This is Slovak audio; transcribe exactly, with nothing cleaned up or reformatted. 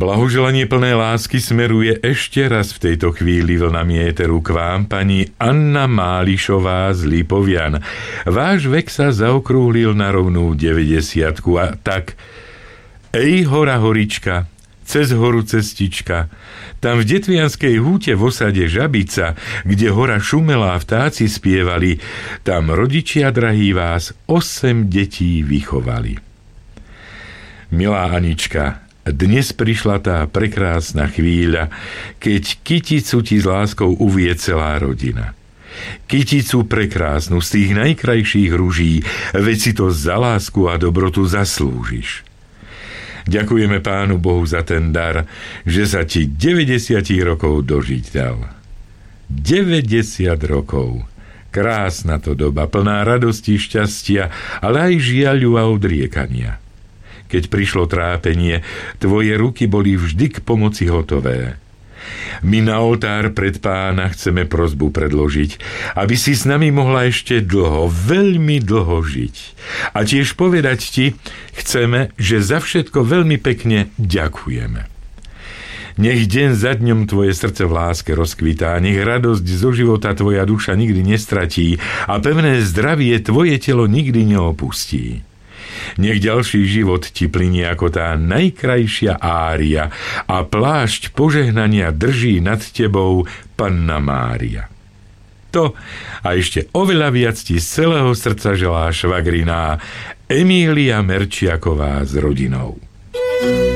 Blahoželanie plné lásky smeruje ešte raz v tejto chvíli vlnami éteru k vám pani Anna Málišová z Lipovian. Váš vek sa zaokrúhlil na rovnú deväťdesiatku a tak: Ej, hora horička, cez horu cestička, tam v Detvianskej húte v osade Žabica, kde hora šumela a vtáci spievali, tam rodičia drahí vás osem detí vychovali. Milá Anička, dnes prišla tá prekrásna chvíľa, keď kyticu ti s láskou uvie celá rodina. Kyticu prekrásnu z tých najkrajších ruží, veď si to za lásku a dobrotu zaslúžiš. Ďakujeme Pánu Bohu za ten dar, že sa ti deväťdesiat rokov dožiť dal. deväťdesiat rokov. Krásna to doba, plná radosti, šťastia, ale aj žiaľu a odriekania. Keď prišlo trápenie, tvoje ruky boli vždy k pomoci hotové. My na oltár pred Pána chceme prosbu predložiť, aby si s nami mohla ešte dlho, veľmi dlho žiť. A tiež povedať ti chceme, že za všetko veľmi pekne ďakujeme. Nech deň za dňom tvoje srdce v láske rozkvitá, nech radosť zo života tvoja duša nikdy nestratí a pevné zdravie tvoje telo nikdy neopustí. Nech ďalší život ti plynie ako tá najkrajšia ária a plášť požehnania drží nad tebou Panna Mária. To a ešte oveľa viac ti z celého srdca želá švagriná Emília Merčiaková s rodinou.